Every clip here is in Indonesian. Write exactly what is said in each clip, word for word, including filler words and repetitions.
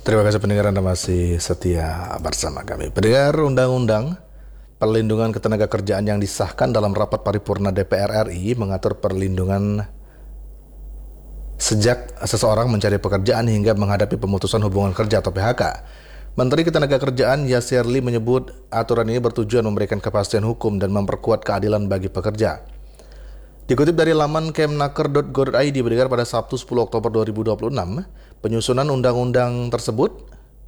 Terima kasih pendengar, Anda masih setia bersama kami. Pendengar, Undang-Undang Perlindungan Ketenagakerjaan yang disahkan dalam rapat paripurna D P R R I mengatur perlindungan sejak seseorang mencari pekerjaan hingga menghadapi pemutusan hubungan kerja atau P H K. Menteri Ketenagakerjaan Yasirli menyebut aturan ini bertujuan memberikan kepastian hukum dan memperkuat keadilan bagi pekerja. Dikutip dari laman kemnaker titik go titik i d berdengar pada Sabtu sepuluh Oktober dua ribu dua puluh enam, penyusunan undang-undang tersebut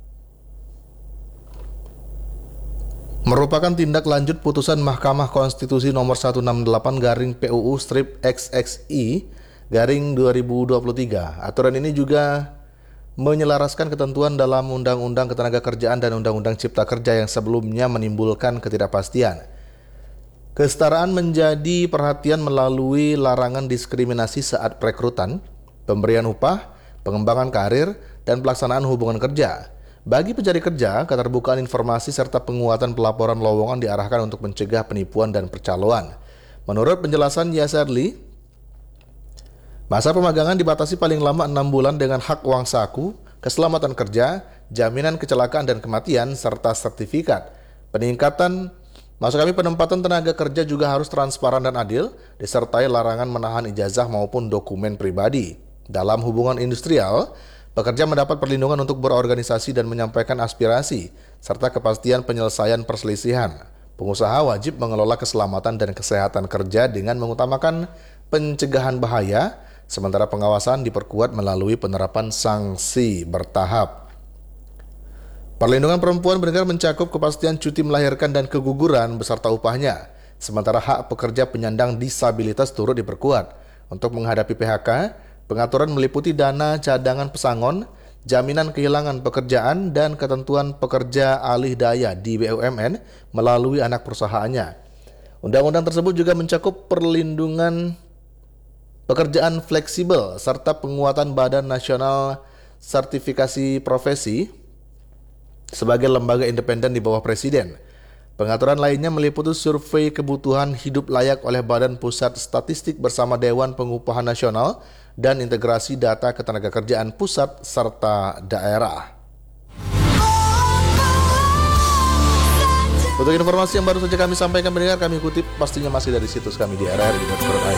merupakan tindak lanjut putusan Mahkamah Konstitusi nomor seratus enam puluh delapan garing P U U strip X X I garing dua ribu dua puluh tiga. Aturan ini juga menyelaraskan ketentuan dalam Undang-Undang Ketenagakerjaan dan Undang-Undang Cipta Kerja yang sebelumnya menimbulkan ketidakpastian. Kesetaraan menjadi perhatian melalui larangan diskriminasi saat perekrutan, pemberian upah, pengembangan karir, dan pelaksanaan hubungan kerja. Bagi pencari kerja, keterbukaan informasi serta penguatan pelaporan lowongan diarahkan untuk mencegah penipuan dan percaloan. Menurut penjelasan Yasirli, masa pemagangan dibatasi paling lama enam bulan dengan hak uang saku, keselamatan kerja, jaminan kecelakaan dan kematian, serta sertifikat. Peningkatan Maksud kami, penempatan tenaga kerja juga harus transparan dan adil, disertai larangan menahan ijazah maupun dokumen pribadi. Dalam hubungan industrial, pekerja mendapat perlindungan untuk berorganisasi dan menyampaikan aspirasi, serta kepastian penyelesaian perselisihan. Pengusaha wajib mengelola keselamatan dan kesehatan kerja dengan mengutamakan pencegahan bahaya, sementara pengawasan diperkuat melalui penerapan sanksi bertahap. Perlindungan perempuan benar mencakup kepastian cuti melahirkan dan keguguran beserta upahnya, sementara hak pekerja penyandang disabilitas turut diperkuat. Untuk menghadapi P H K, pengaturan meliputi dana cadangan pesangon, jaminan kehilangan pekerjaan, dan ketentuan pekerja alih daya di B U M N melalui anak perusahaannya. Undang-undang tersebut juga mencakup perlindungan pekerjaan fleksibel serta penguatan Badan Nasional Sertifikasi Profesi sebagai lembaga independen di bawah Presiden. Pengaturan lainnya meliputi survei kebutuhan hidup layak oleh Badan Pusat Statistik bersama Dewan Pengupahan Nasional dan integrasi data ketenagakerjaan pusat serta daerah. Untuk informasi yang baru saja kami sampaikan, mendengar kami kutip pastinya masih dari situs kami di r r i titik co titik i d.